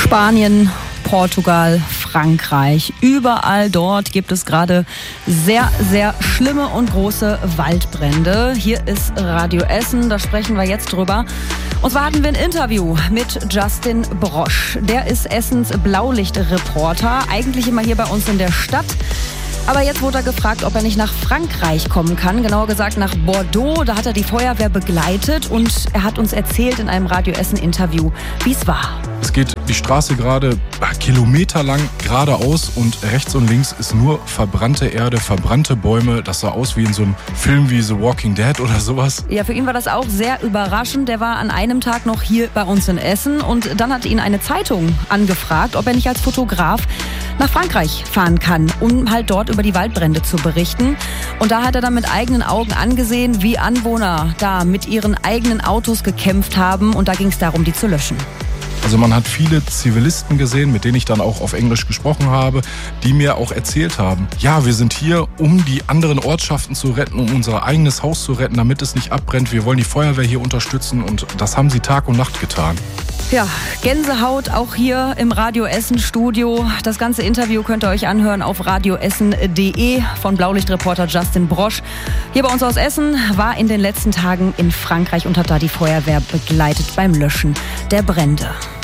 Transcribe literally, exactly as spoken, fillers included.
Spanien, Portugal, Frankreich. Überall dort gibt es gerade sehr, sehr schlimme und große Waldbrände. Hier ist Radio Essen, da sprechen wir jetzt drüber. Und zwar hatten wir ein Interview mit Justin Brosch. Der ist Essens Blaulichtreporter, eigentlich immer hier bei uns in der Stadt. Aber jetzt wurde er gefragt, ob er nicht nach Frankreich kommen kann, genauer gesagt nach Bordeaux. Da hat er die Feuerwehr begleitet und er hat uns erzählt in einem Radio Essen Interview, wie es war. Es geht die Straße gerade kilometerlang geradeaus und rechts und links ist nur verbrannte Erde, verbrannte Bäume. Das sah aus wie in so einem Film wie The Walking Dead oder sowas. Ja, für ihn war das auch sehr überraschend. Der war an einem Tag noch hier bei uns in Essen und dann hat ihn eine Zeitung angefragt, ob er nicht als Fotograf nach Frankreich fahren kann, um halt dort über die Waldbrände zu berichten. Und da hat er dann mit eigenen Augen angesehen, wie Anwohner da mit ihren eigenen Autos gekämpft haben und da ging es darum, die zu löschen. Also man hat viele Zivilisten gesehen, mit denen ich dann auch auf Englisch gesprochen habe, die mir auch erzählt haben, ja, wir sind hier, um die anderen Ortschaften zu retten, um unser eigenes Haus zu retten, damit es nicht abbrennt. Wir wollen die Feuerwehr hier unterstützen und das haben sie Tag und Nacht getan. Ja, Gänsehaut auch hier im Radio Essen Studio. Das ganze Interview könnt ihr euch anhören auf radioessen punkt de von Blaulichtreporter Justin Brosch. Hier bei uns aus Essen, war in den letzten Tagen in Frankreich und hat da die Feuerwehr begleitet beim Löschen der Brände.